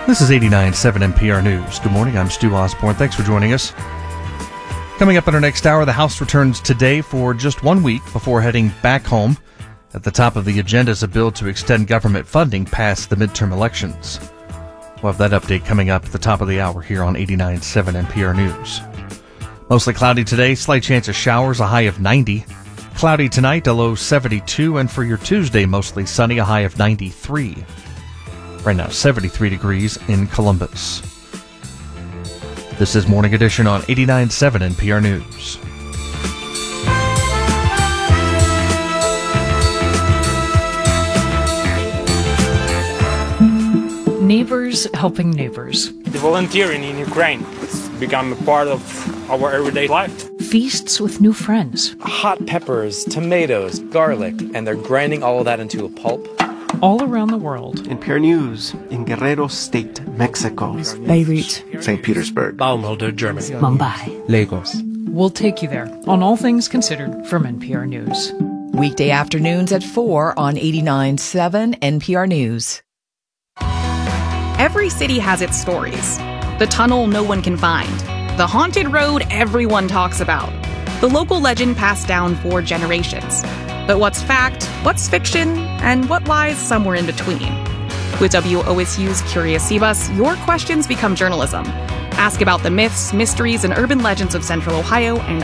This is 89.7 NPR News. Good morning, I'm Stu Osborne. Thanks for joining us. Coming up in our next hour, the House returns today for just 1 week before heading back home. At the top of the agenda is a bill to extend government funding past the midterm elections. We'll have that update coming up at the top of the hour here on 89.7 NPR News. Mostly cloudy today, slight chance of showers, a high of 90. Cloudy tonight, a low 72, and for your Tuesday, mostly sunny, a high of 93. Right now, 73 degrees in Columbus. This is Morning Edition on 89.7 NPR News. Neighbors helping neighbors. The volunteering in Ukraine, it's become a part of our everyday life. Feasts with new friends. Hot peppers, tomatoes, garlic, and they're grinding all of that into a pulp. All around the world. NPR News in Guerrero State, Mexico. Beirut. St. Petersburg. Baumholder, Germany. Mumbai. Lagos. We'll take you there on All Things Considered from NPR News. Weekday afternoons at 4 on 89.7 NPR News. Every city has its stories. The tunnel no one can find. The haunted road everyone talks about. The local legend passed down for generations. But what's fact, what's fiction, and what lies somewhere in between? With WOSU's Curious Cbus, your questions become journalism. Ask about the myths, mysteries, and urban legends of Central Ohio and